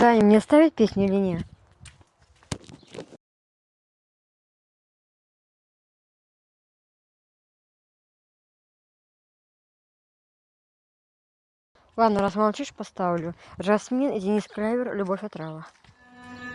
Даня, мне ставить песню или нет? Ладно, раз молчишь, поставлю. Жасмин и Денис Клявер, «Любовь отрава».